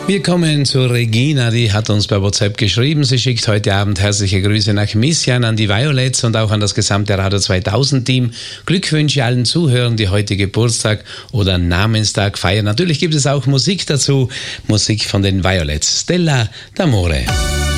Wir kommen zu Regina, die hat uns bei WhatsApp geschrieben. Sie schickt heute Abend herzliche Grüße nach Mission an die Violets und auch an das gesamte Radio 2000 Team. Glückwünsche allen Zuhörern, die heute Geburtstag oder Namenstag feiern. Natürlich gibt es auch Musik dazu. Musik von den Violets. Stella d'Amore.